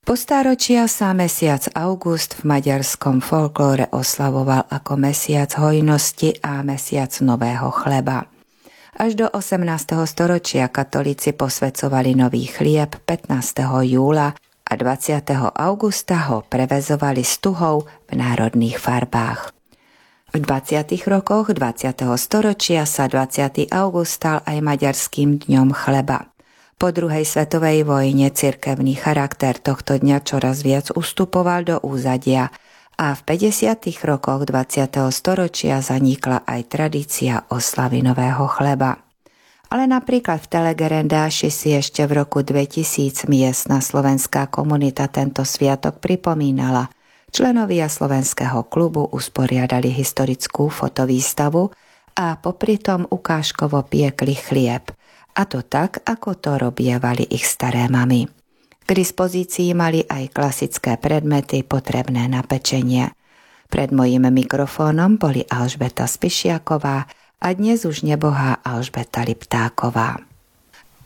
Po stáročia sa mesiac august v maďarskom folklóre oslavoval ako mesiac hojnosti a mesiac nového chleba. Až do 18. storočia katolíci posväcovali nový chlieb 15. júla a 20. augusta ho prevezovali s tuhou v národných farbách. V 20. rokoch 20. storočia sa 20. august stal aj maďarským dňom chleba. Po druhej svetovej vojne cirkevný charakter tohto dňa čoraz viac ustupoval do úzadia a v 50. rokoch 20. storočia zanikla aj tradícia oslavy nového chleba. Ale napríklad v Telegerendáši si ešte v roku 2000 miestna slovenská komunita tento sviatok pripomínala. Členovia slovenského klubu usporiadali historickú fotovýstavu a popri tom ukážkovo piekli chlieb. A to tak, ako to robievali ich staré mamy. K dispozícii mali aj klasické predmety potrebné na pečenie. Pred mojím mikrofónom boli Alžbeta Spišiaková a dnes už nebohá Alžbeta Liptáková.